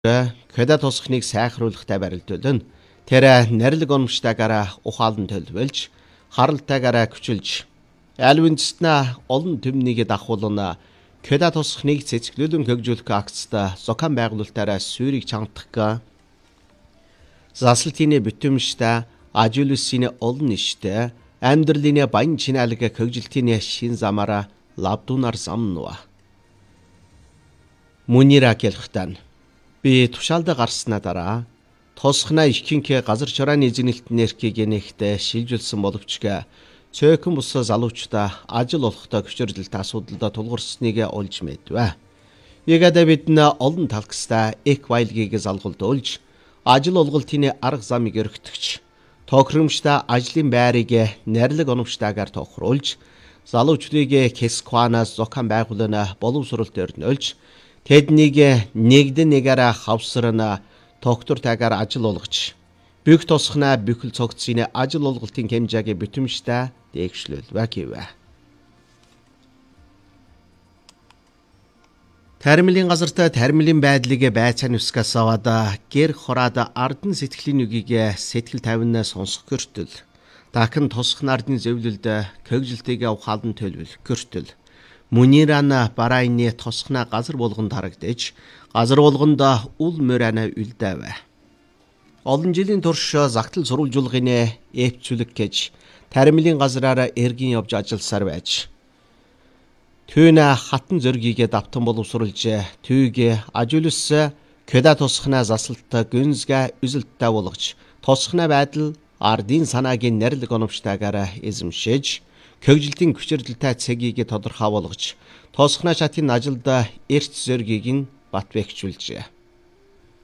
Кэда тусахныг сайхруулахтай барилдуулна. Тэр нарилэг ономжтойгаараа ухаалан төлөвлөж, харалтайгаараа күчилж, аль үндэстнээ олон төмнийг дагуулна. Кэда тусахныг цэцгэлүүлэн хөгжүүлэх акцтай зохион байгуулалтаараа суурийг чангадах заслтын бүтэмжтэй ажуулсан олон ништэй амьдралын баян чинаалга хөгжилтийн шин замаараа лавдунаар замнуа. Мунира гэлхтан би тушаалда гарснаа дараа тосхнаа ихэнх газар чорааны эзэнэлтнэрхийг нэгтээ шилжүүлсэн боловч цөөхөн бус залуучдаа ажил олохтой хүчирдэлт асуудалд тулгарсныг олж мэдвэ. Ягада бид олон талхстай эквайлгийг залгуулж ажил олголтын арга замыг өргөтгч тохиромжтой ажлын байрыг нарилэг оновчтойгоор тохируулж залуучдыг Кескванаас зохион байгуулана боловсролт өрнөлж тэднийг нэгдэн нэгээр хавсарна доктортойгоор ажил олгож бүх тосхнаа бүхэл цогцын ажил олголтын хэмжээг бүтэмжтэй дээгшлүүлвэ гэвэ. Тармилын газарт тармилын байдлыг байцаан үсгээс аваад гэр хораад ардан сэтгэлийн үгийг сэтгэл тавинаа сонсох гэртэл дахин тосх нардын зөвлөлд хөгжилтэйг ухаалан төлөвлөх гэртэл Мунирана барайны тосхна газар болгонд харагдаж газар болгонд ул мөрана үлдээвэ. Олон жилийн турш загтал сурвалжуулгын эвчүүлэг гэж тармилын газраараа эргэн явж ажилласаар байж түүнэ хатан зөргийг давтан боловсруулж түүг ажуулс кэда тосхна засалт гүнзгэ үзэлттэй болгож тосхна байдал ардын санаагийн нарилэг оновчтойгоор эзэмшиж хөгжилтийн хүчирдэлтэй цэгийг тодорхой болгож тосхна шатын ажилд эрт зөргийг нь бат бэхжүүлжээ.